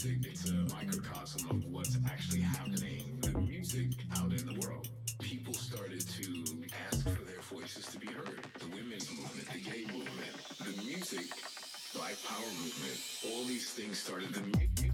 music, it's a microcosm of what's actually happening. The music out in the world. People started to ask for their voices to be heard. The women's movement, the gay movement, the music, Black Power movement, all these things started. The music